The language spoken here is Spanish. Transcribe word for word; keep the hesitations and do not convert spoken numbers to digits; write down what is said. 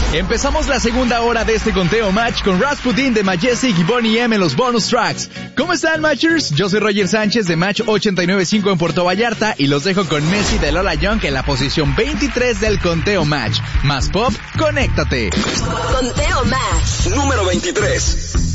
Empezamos la segunda hora de este conteo match con Rasputin de Majestic y Boney M en los bonus tracks. ¿Cómo están, matchers? Yo soy Roger Sánchez de Match ochenta y nueve punto cinco en Puerto Vallarta y los dejo con Messi de Lola Young en la posición veintitrés del conteo match. Más pop, conéctate. Conteo match número veintitrés.